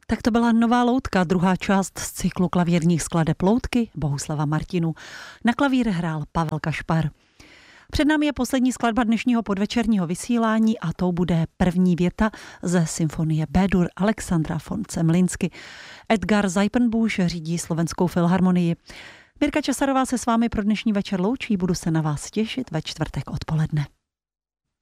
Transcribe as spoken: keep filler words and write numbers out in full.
Tak to byla Nová loutka, druhá část z cyklu klavírních skladeb Loutky Bohuslava Martinů. Na klavír hrál Pavel Kašpar. Před námi je poslední skladba dnešního podvečerního vysílání a to bude první věta ze symfonie B-dur Alexandra von Zemlinsky. Edgar Zijpenbusch řídí Slovenskou filharmonii. Mirka Časarová se s vámi pro dnešní večer loučí, budu se na vás těšit ve čtvrtek odpoledne.